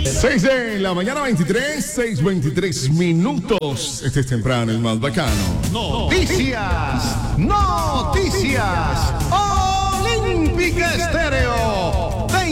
6 de la mañana, 6:23 minutos. Este es temprano, el más bacano. Noticias Olímpica Estéreo te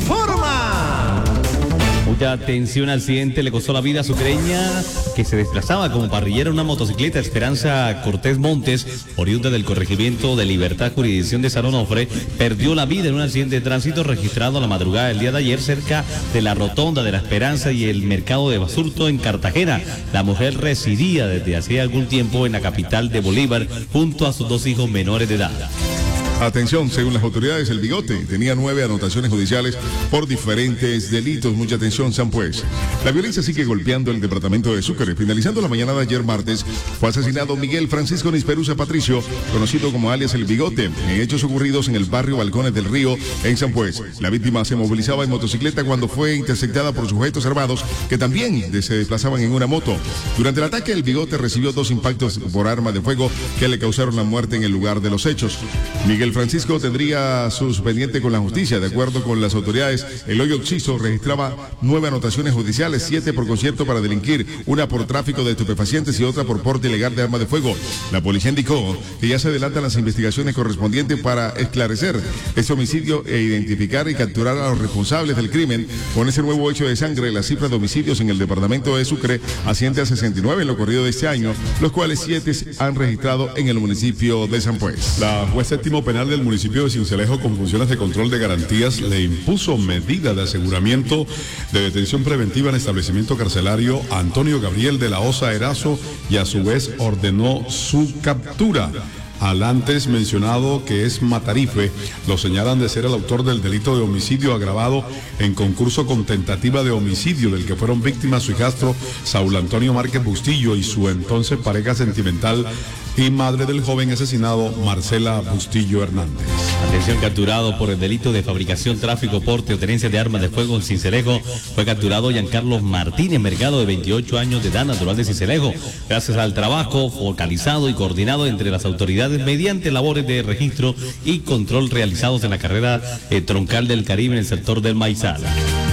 informa. Mucha atención, accidente le costó la vida a sucreña que se desplazaba como parrillera en una motocicleta. Esperanza Cortés Montes, oriunda del corregimiento de Libertad, jurisdicción de San Onofre, perdió la vida en un accidente de tránsito registrado a la madrugada del día de ayer cerca de la rotonda de la Esperanza y el mercado de Basurto en Cartagena. La mujer residía desde hacía algún tiempo en la capital de Bolívar junto a sus 2 hijos menores de edad. Atención, según las autoridades, el Bigote tenía 9 anotaciones judiciales por diferentes delitos. Mucha atención, San Pues. La violencia sigue golpeando el departamento de Sucre. Finalizando la mañana de ayer martes, fue asesinado Miguel Francisco Nisperuza Patricio, conocido como alias el Bigote, en hechos ocurridos en el barrio Balcones del Río, en San Pues. La víctima se movilizaba en motocicleta cuando fue interceptada por sujetos armados que también se desplazaban en una moto. Durante el ataque, el Bigote recibió 2 impactos por arma de fuego que le causaron la muerte en el lugar de los hechos. Miguel Francisco tendría su pendiente con la justicia. De acuerdo con las autoridades, el hoyo Oxiso registraba 9 anotaciones judiciales, 7 por concierto para delinquir, 1 por tráfico de estupefacientes y otra por porte ilegal de arma de fuego. La policía indicó que ya se adelantan las investigaciones correspondientes para esclarecer este homicidio e identificar y capturar a los responsables del crimen. Con ese nuevo hecho de sangre, la cifra de homicidios en el departamento de Sucre asciende a 69 en lo corrido de este año, los cuales 7 han registrado en el municipio de San Pues. La juez séptimo penal del municipio de Sincelejo, con funciones de control de garantías, le impuso medida de aseguramiento de detención preventiva en establecimiento carcelario a Antonio Gabriel de la Osa Erazo y a su vez ordenó su captura. Al antes mencionado, que es Matarife, lo señalan de ser el autor del delito de homicidio agravado en concurso con tentativa de homicidio del que fueron víctimas su hijastro Saúl Antonio Márquez Bustillo y su entonces pareja sentimental y madre del joven asesinado, Marcela Bustillo Hernández. Atención, capturado por el delito de fabricación, tráfico, porte o tenencia de armas de fuego en Sincelejo, fue capturado Giancarlos Martínez Mercado, de 28 años de edad, natural de Sincelejo, gracias al trabajo focalizado y coordinado entre las autoridades mediante labores de registro y control realizados en la carrera troncal del Caribe en el sector del Maizal.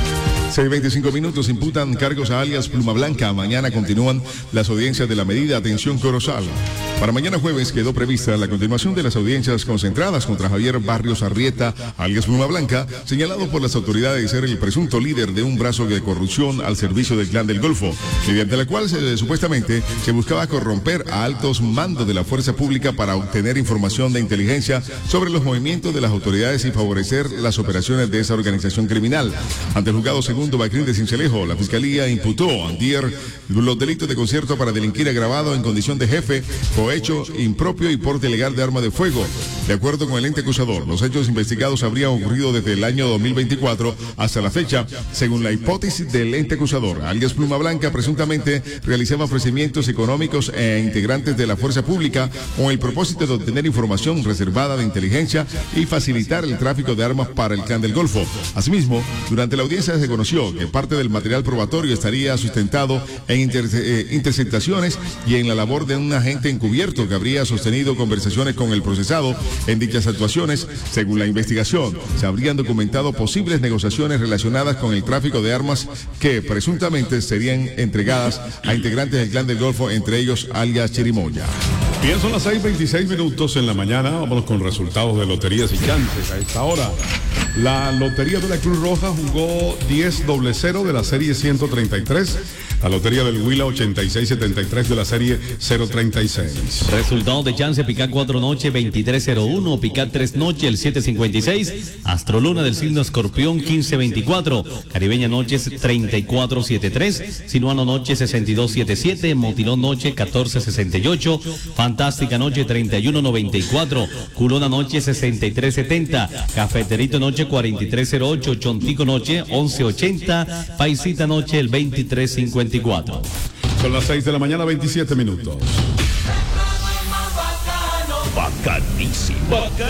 6:25 minutos. Imputan cargos a alias Pluma Blanca. Mañana continúan las audiencias de la medida. Atención, Corozal. Para mañana jueves quedó prevista la continuación de las audiencias concentradas contra Javier Barrios Arrieta, alias Pluma Blanca, señalado por las autoridades de ser el presunto líder de un brazo de corrupción al servicio del Clan del Golfo, mediante la cual supuestamente se buscaba corromper a altos mandos de la fuerza pública para obtener información de inteligencia sobre los movimientos de las autoridades y favorecer las operaciones de esa organización criminal. Ante el juzgado segundo Bacrín de Sincelejo, la fiscalía imputó antier los delitos de concierto para delinquir agravado en condición de jefe, cohecho impropio y porte ilegal de arma de fuego. De acuerdo con el ente acusador, los hechos investigados habrían ocurrido desde el año 2024 hasta la fecha, según la hipótesis del ente acusador. Alias Pluma Blanca presuntamente realizaba ofrecimientos económicos a integrantes de la fuerza pública con el propósito de obtener información reservada de inteligencia y facilitar el tráfico de armas para el Clan del Golfo. Asimismo, durante la audiencia se conoció que parte del material probatorio estaría sustentado en interceptaciones y en la labor de un agente encubierto que habría sostenido conversaciones con el procesado. En dichas actuaciones, según la investigación, se habrían documentado posibles negociaciones relacionadas con el tráfico de armas que presuntamente serían entregadas a integrantes del Clan del Golfo, entre ellos alias Chirimoya. Bien, son las 6:26 minutos en la mañana. Vámonos con resultados de loterías y chances a esta hora. La Lotería de la Cruz Roja jugó 10-0 de la serie 133. La Lotería del Huila 86-73 de la serie 036. Resultados de chance: Picat 4 noche 2301, Picat 3 noche el 756, Astroluna del signo Escorpión 1524, Caribeña noches 3473, Sinuano noche 6277, Motilón noche 1468, Fantástica noche 3194, Culona noche 6370, Cafeterito noche 4308, Chontico noche 1180, Paisita noche el 2354. Son las 6 de la mañana, 27 minutos. Bacanísimo.